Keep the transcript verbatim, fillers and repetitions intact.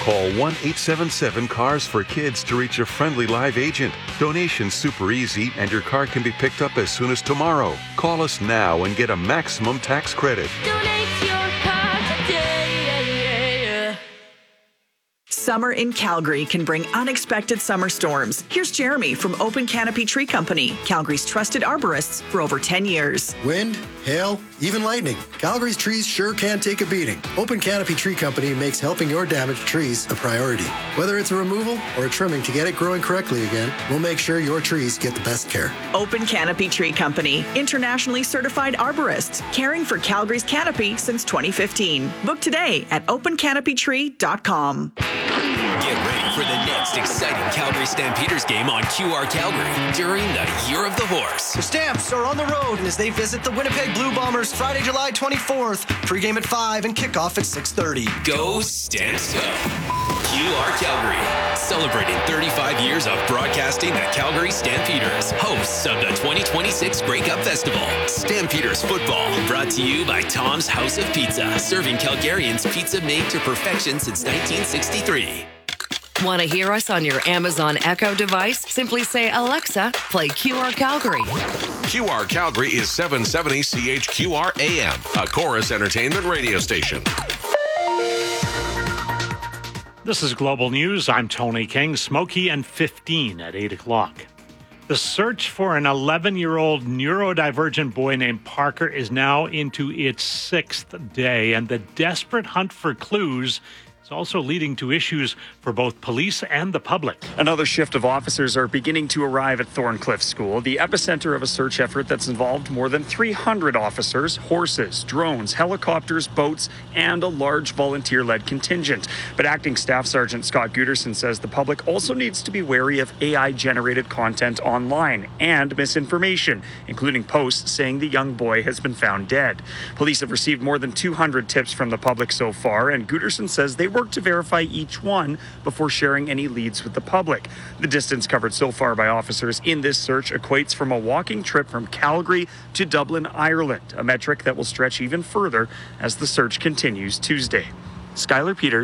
Call one eight seven seven cars for kids to reach a friendly live agent. Donation's super easy and your car can be picked up as soon as tomorrow. Call us now and get a maximum tax credit. Donate your car today. Summer in Calgary can bring unexpected summer storms. Here's Jeremy from Open Canopy Tree Company, Calgary's trusted arborists for over ten years. Wind, hail, even lightning. Calgary's trees sure can take a beating. Open Canopy Tree Company makes helping your damaged trees a priority. Whether it's a removal or a trimming to get it growing correctly again, we'll make sure your trees get the best care. Open Canopy Tree Company, internationally certified arborists, caring for Calgary's canopy since twenty fifteen. Book today at open canopy tree dot com. Get ready for the next exciting Calgary Stampeders game on Q R Calgary during the Year of the Horse. The Stamps are on the road as they visit the Winnipeg Blue Bombers Friday, July twenty-fourth. Pre-game at five and kickoff at six thirty. Go Stamps Go! Q R Calgary, celebrating thirty-five years of broadcasting the Calgary Stampeders, hosts of the twenty twenty-six Grey Cup Festival. Stampeders football, brought to you by Tom's House of Pizza, serving Calgarians pizza made to perfection since nineteen sixty-three. Want to hear us on your Amazon Echo device? Simply say, Alexa, play Q R Calgary. Q R Calgary is seven seventy C H Q R A M, a Chorus Entertainment radio station. This is Global News. I'm Tony King. Smokey and fifteen at eight o'clock. The search for an eleven-year-old neurodivergent boy named Parker is now into its sixth day, and the desperate hunt for clues is also leading to issues for both police and the public. Another shift of officers are beginning to arrive at Thorncliffe School, the epicenter of a search effort that's involved more than three hundred officers, horses, drones, helicopters, boats, and a large volunteer-led contingent. But Acting Staff Sergeant Scott Guterson says the public also needs to be wary of A I-generated content online and misinformation, including posts saying the young boy has been found dead. Police have received more than two hundred tips from the public so far, and Guterson says they work to verify each one before sharing any leads with the public. The distance covered so far by officers in this search equates from a walking trip from Calgary to Dublin, Ireland, a metric that will stretch even further as the search continues Tuesday. Skylar Peters.